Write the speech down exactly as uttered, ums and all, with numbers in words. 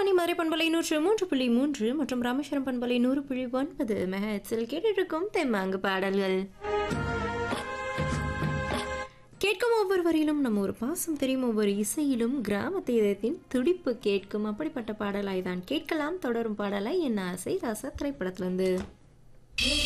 ஆகாஷ்வாணி மதுரை பண்பலை நூற்று மூன்று புள்ளி மூன்று மற்றும் ராமேஸ்வரம் பண்பலை நூறு புள்ளி ஒன்பது மெகாஹெட்ஸில் கேட்டுருக்கும் தெம்மாங்கு பாடல்கள். கேட்கும் ஒவ்வொரு வரியிலும் நம்ம ஒரு பாசம் தெரியும், ஒவ்வொரு இசையிலும் கிராமத்து இதயத்தின் துடிப்பு கேட்கும். அப்படிப்பட்ட பாடலாய் தான் கேட்கலாம். தொடரும் பாடலாய் என் ஆசை ராசா திரைப்படத்திலிருந்து.